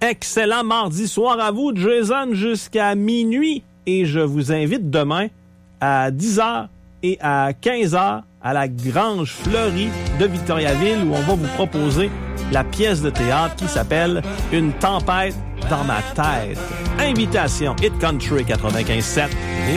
Excellent mardi soir à vous, Jason, jusqu'à minuit. Et je vous invite demain à 10h et à 15h à la Grange Fleurie de Victoriaville où on va vous proposer la pièce de théâtre qui s'appelle « Une tempête dans ma tête ». Invitation Hit Country 95.7.